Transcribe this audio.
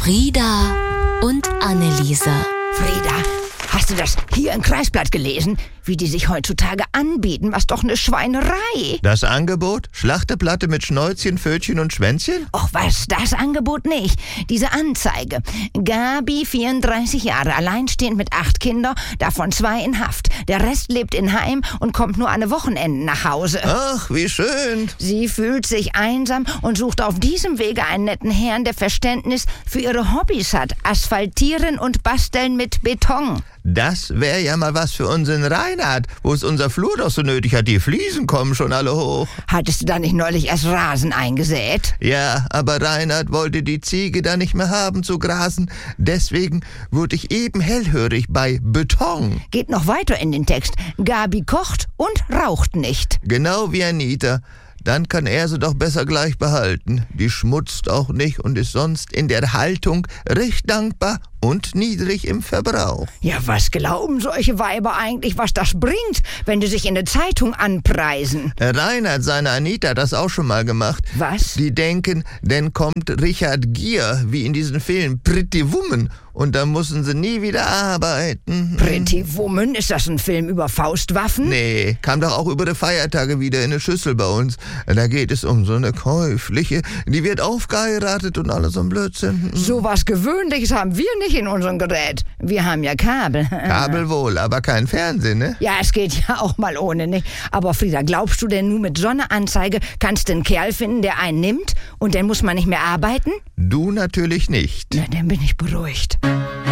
Frieda und Anneliese. Frieda, hast du das hier im Kreisblatt gelesen? Wie die sich heutzutage anbieten, was doch eine Schweinerei. Das Angebot? Schlachteplatte mit Schnäuzchen, Pfötchen und Schwänzchen? Och was, das Angebot nicht. Diese Anzeige. Gabi, 34 Jahre, alleinstehend mit 8 Kindern, davon 2 in Haft. Der Rest lebt in Heim und kommt nur an den Wochenenden nach Hause. Ach, wie schön. Sie fühlt sich einsam und sucht auf diesem Wege einen netten Herrn, der Verständnis für ihre Hobbys hat. Asphaltieren und basteln mit Beton. Das wäre ja mal was für unseren Reinhard, wo es unser Flur doch so nötig hat. Die Fliesen kommen schon alle hoch. Hattest du da nicht neulich erst Rasen eingesät? Ja, aber Reinhard wollte die Ziege da nicht mehr haben zu grasen. Deswegen wurde ich eben hellhörig bei Beton. Geht noch weiter in den Text. Gabi kocht und raucht nicht. Genau wie Anita. Dann kann er sie doch besser gleich behalten. Die schmutzt auch nicht und ist sonst in der Haltung recht dankbar und niedrig im Verbrauch. Ja, was glauben solche Weiber eigentlich, was das bringt, wenn die sich in der Zeitung anpreisen? Reinhard, seine Anita, hat das auch schon mal gemacht. Was? Die denken, dann kommt Richard Gere, wie in diesem Film Pretty Woman, und dann müssen sie nie wieder arbeiten. Pretty Woman? Ist das ein Film über Faustwaffen? Nee, kam doch auch über die Feiertage wieder in eine Schüssel bei uns. Da geht es um so eine Käufliche, die wird aufgeheiratet und alles so ein Blödsinn. So was Gewöhnliches haben wir nicht in unserem Gerät. Wir haben ja Kabel. Kabel wohl, aber kein Fernsehen, ne? Ja, es geht ja auch mal ohne, nicht? Aber Frieda, glaubst du denn, nur mit so einer Anzeige kannst du einen Kerl finden, der einen nimmt und dann muss man nicht mehr arbeiten? Du natürlich nicht. Na, dann bin ich beruhigt.